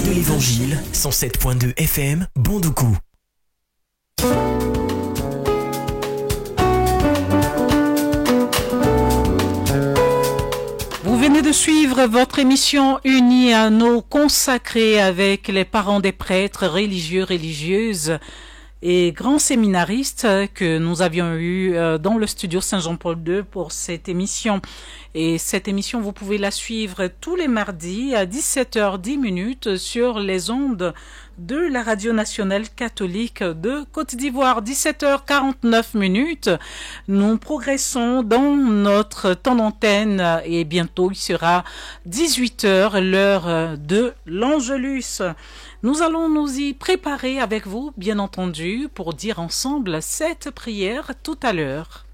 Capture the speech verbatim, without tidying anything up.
de l'Évangile, cent sept point deux F M, Bandoukou. Vous venez de suivre votre émission Unis à nos consacrés avec les parents des prêtres, religieux, religieuses et grands séminaristes que nous avions eu dans le studio Saint-Jean-Paul deux pour cette émission. Et cette émission, vous pouvez la suivre tous les mardis à dix-sept heures dix sur les ondes de la Radio nationale catholique de Côte d'Ivoire. dix-sept heures quarante-neuf minutes. Nous progressons dans notre temps d'antenne et bientôt il sera dix-huit heures, l'heure de l'Angélus. Nous allons nous y préparer avec vous, bien entendu, pour dire ensemble cette prière tout à l'heure.